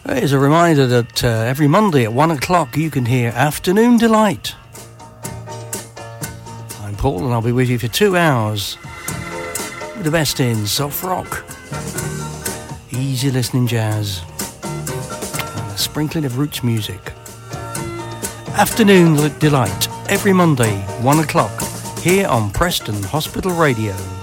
Here's a reminder that every Monday at 1 o'clock you can hear Afternoon Delight. I'm Paul and I'll be with you for 2 hours with the best in soft rock, easy listening jazz, and a sprinkling of roots music. Afternoon Delight every Monday, 1 o'clock, here on Preston Hospital Radio.